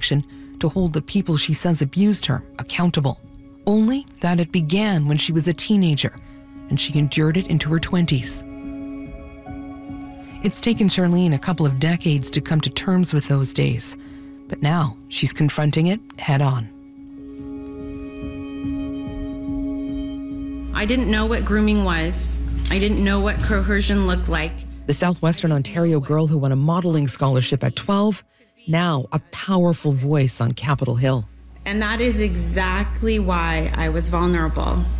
organization to hold the people she says abused her accountable. Only that it began when she was a teenager, and she endured it into her 20s. It's taken Charlene a couple of decades to come to terms with those days, but now she's confronting it head on. I didn't know what grooming was. I didn't know what coercion looked like. The Southwestern Ontario girl who won a modeling scholarship at 12, now a powerful voice on Capitol Hill. And that is exactly why I was vulnerable.